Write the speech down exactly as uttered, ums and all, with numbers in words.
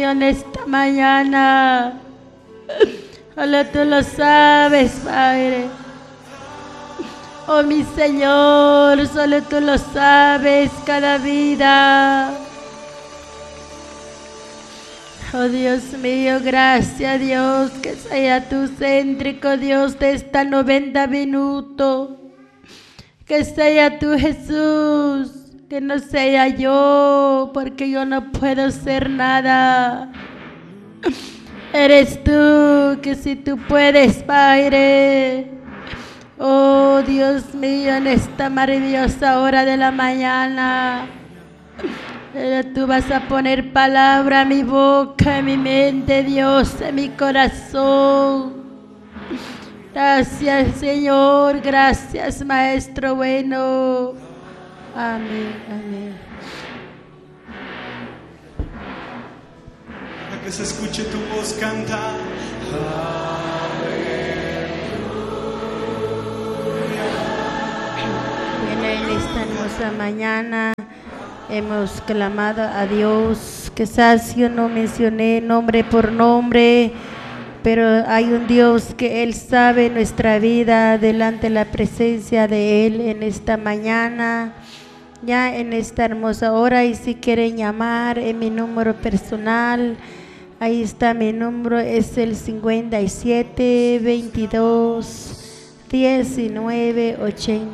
en esta mañana. Solo tú lo sabes, Padre. Oh, mi Señor, solo tú lo sabes, cada vida. Oh, Dios mío, gracias, Dios, que sea tú céntrico, Dios, de esta noventa minutos. Que sea tú, Jesús, que no sea yo, porque yo no puedo hacer nada. Eres tú, que si tú puedes, Padre. Oh, Dios mío, en esta maravillosa hora de la mañana, pero tú vas a poner palabra a mi boca, en mi mente, Dios, en mi corazón. Gracias, Señor, gracias, Maestro bueno. Amén, amén. Para que se escuche tu voz cantar. Bueno, en esta hermosa mañana hemos clamado a Dios. Quizás yo no mencioné nombre por nombre, pero hay un Dios que Él sabe nuestra vida delante de la presencia de Él en esta mañana, ya en esta hermosa hora. Y si quieren llamar en mi número personal, ahí está mi número, es el cincuenta y siete, veintidós, diecinueve, ochenta.